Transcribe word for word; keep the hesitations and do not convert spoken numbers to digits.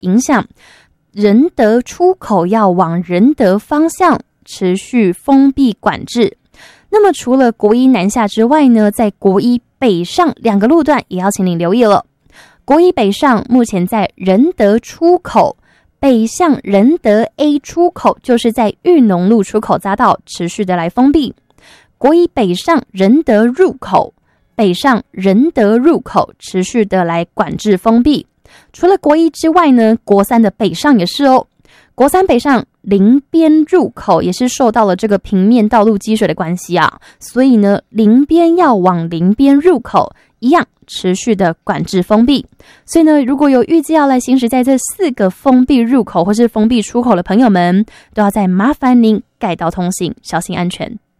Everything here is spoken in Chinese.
影响，仁德出口要往仁德方向持续封闭管制。那么除了国一南下之外呢，在国一北上两个路段也要请您留意了。国一北上目前在仁德出口北向仁德 A 出口，就是在裕农路出口匝道持续的来封闭。国一北上仁德入口北上仁德入口持续的来管制封闭。除了国一之外呢，国三的北上也是哦。国三北上林边入口也是受到了这个平面道路积水的关系啊，所以呢，林边要往林边入口一样持续的管制封闭。所以呢，如果有预计要来行驶在这四个封闭入口或是封闭出口的朋友们，都要再麻烦您改道通行，小心安全。